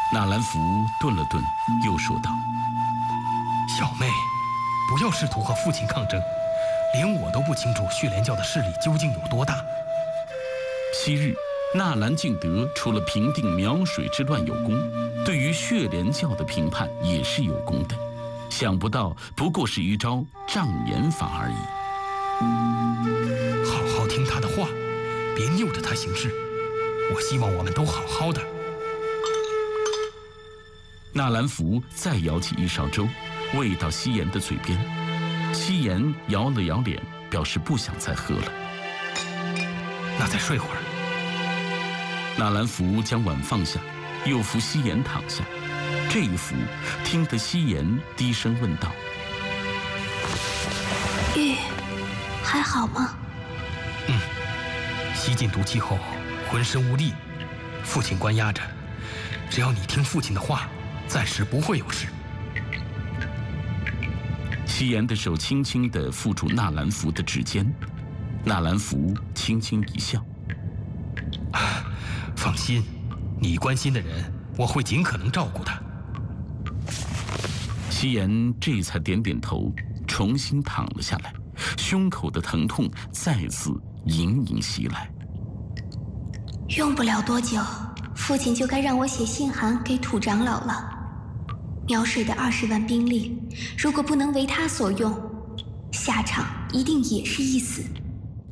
纳兰福顿了顿，又说道：“ 小妹，不要试图和父亲抗争，连我都不清楚血莲教的势力究竟有多大。” 昔日纳兰敬德除了平定苗水之乱有功，对于血莲教的评判也是有功的，想不到不过是一招障眼法而已。 好好听他的话，别拗着他行事。我希望我们都好好的。 纳兰福再舀起一勺粥，喂到夕颜的嘴边。夕颜摇了摇脸，表示不想再喝了。 那再睡会儿。 纳兰福将碗放下，又扶夕颜躺下。这一扶，听得夕颜低声问道：“ 玉，还好吗？”“ 吸进毒气后，浑身无力，父亲关押着。只要你听父亲的话，暂时不会有事。” 夕颜的手轻轻地附住纳兰福的指尖，纳兰福轻轻一笑：“ 放心，你关心的人，我会尽可能照顾他。” 夕颜这才点点头，重新躺了下来，胸口的疼痛再次隐隐袭来。 用不了多久，父亲就该让我写信函给土长老了。苗水的20万兵力，如果不能为他所用，下场一定也是一死。